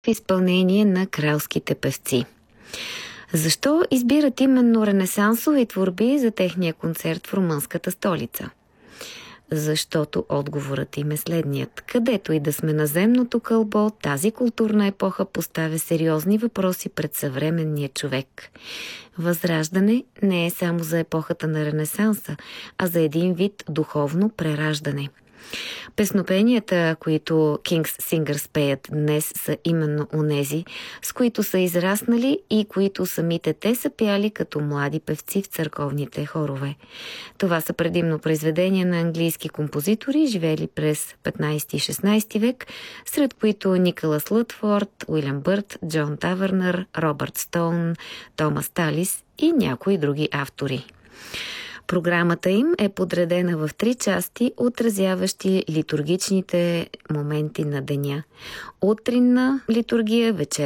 в изпълнение на кралските певци. Защо избират именно ренесансови творби за техния концерт в румънската столица? Защото отговорът им е следният. Където и да сме на земното кълбо, тази културна епоха поставя сериозни въпроси пред съвременния човек. Възраждане не е само за епохата на Ренесанса, а за един вид духовно прераждане. Песнопенията, които King's Singers пеят днес, са именно онези, с които са израснали и които самите те са пяли като млади певци в църковните хорове. Това са предимно произведения на английски композитори, живели през 15 и 16 век, сред които Николас Лътфорд, Уилям Бърт, Джон Тавернър, Робърт Стоун, Томас Талис и някои други автори. Програмата им е подредена в 3 части, отразяващи литургичните моменти на деня. Утринна литургия, вечер